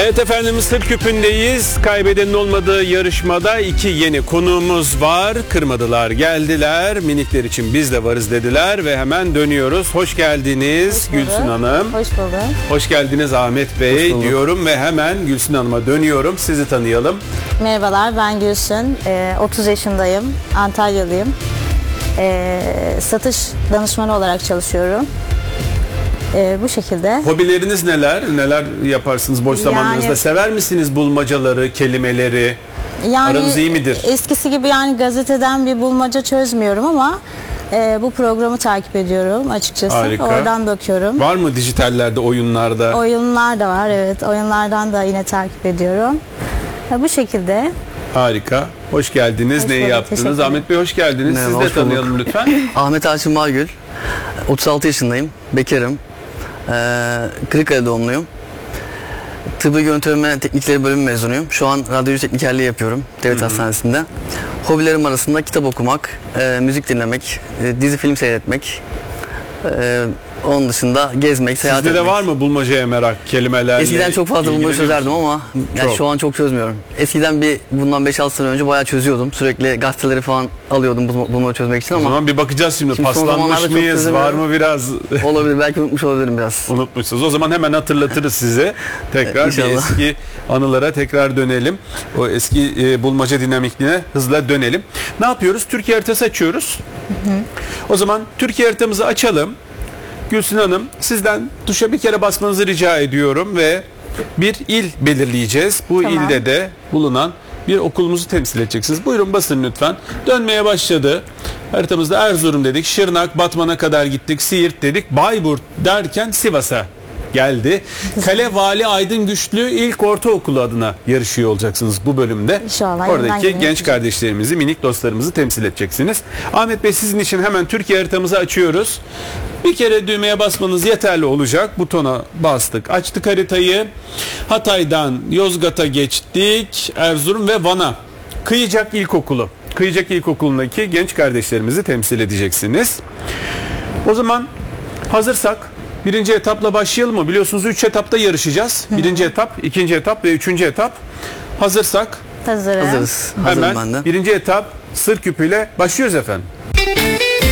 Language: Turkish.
Evet efendim, Mısır Küpü'ndeyiz. Kaybedenin olmadığı yarışmada 2 yeni konuğumuz var. Kırmadılar, geldiler. Minikler için biz de varız dediler ve hemen dönüyoruz. Hoş geldiniz Gülsün Hanım. Hoş bulduk. Hoş geldiniz Ahmet Bey diyorum ve hemen Gülsün Hanım'a dönüyorum. Sizi tanıyalım. Merhabalar, ben Gülsün. 30 yaşındayım. Antalyalıyım. Satış danışmanı olarak çalışıyorum. Bu şekilde. Hobileriniz neler? Neler yaparsınız boş zamanlarınızda? Sever misiniz bulmacaları, kelimeleri? Aranız iyi midir? Eskisi gibi yani gazeteden bir bulmaca çözmüyorum ama bu programı takip ediyorum açıkçası. Harika. Oradan bakıyorum. Var mı dijitallerde, oyunlarda? Oyunlar da var, evet. Oyunlardan da yine takip ediyorum. Bu şekilde. Harika. Hoş geldiniz. Hoş Neyi bulduk, yaptınız? Ahmet Bey hoş geldiniz. Merhaba, Siz de hoş bulduk. tanıyalım lütfen. Ahmet Haşim Bağgül, 36 yaşındayım, bekarım, Kırıkkale doğumluyum. Tıbbi Yönetimi Teknikleri bölümü mezunuyum. Şu an radyoloji teknikerliği yapıyorum devlet hastanesinde. Hobilerim arasında kitap okumak, müzik dinlemek, dizi film seyretmek, onun dışında gezmek, seyahat Sizde etmek. de var mı bulmacaya merak, kelimelerle? Eskiden çok fazla bulmaca ilgileniyor çözerdim musunuz? ama yani Çok. şu an çok çözmüyorum. Eskiden bundan 5-6 sene önce bayağı çözüyordum. Sürekli gazeteleri falan alıyordum bulmaca çözmek için O ama zaman bir bakacağız şimdi. Şimdi son Paslanmış zamanlarda çok mıyız? Var çözemiyorum. mı biraz? olabilir, belki unutmuş olabilirim biraz. Unutmuşsunuz. O zaman hemen hatırlatırız size. Tekrar bir İnşallah. eski anılara tekrar dönelim. O eski bulmaca dinamikliğine hızla dönelim. Ne yapıyoruz? Türkiye haritası açıyoruz. O zaman Türkiye haritamızı açalım. Gülsün Hanım, sizden tuşa bir kere basmanızı rica ediyorum ve bir il belirleyeceğiz. Bu Tamam. ilde de bulunan bir okulumuzu temsil edeceksiniz. Buyurun basın lütfen. Dönmeye başladı. Haritamızda Erzurum dedik, Şırnak, Batman'a kadar gittik, Siirt dedik, Bayburt derken Sivas'a geldi. Kale Vali Aydın Güçlü İlk Ortaokulu adına yarışıyor olacaksınız bu bölümde. İnşallah, elimden Oradaki geleni genç yapacağım. kardeşlerimizi, minik dostlarımızı temsil edeceksiniz. Ahmet Bey, sizin için hemen Türkiye haritamızı açıyoruz. Bir kere düğmeye basmanız yeterli olacak. Butona bastık. Açtık haritayı. Hatay'dan Yozgat'a geçtik. Erzurum ve Van'a. Kıyıcak İlkokulu. Kıyıcak İlkokulu'ndaki genç kardeşlerimizi temsil edeceksiniz. O zaman hazırsak birinci etapla başlayalım mı? Biliyorsunuz 3 etapta yarışacağız. Birinci etap, ikinci etap ve üçüncü etap. Hazırsak Hazırım. Hazırız. Hazırım ben hemen de. birinci etap Sır Küpü'yle başlıyoruz efendim.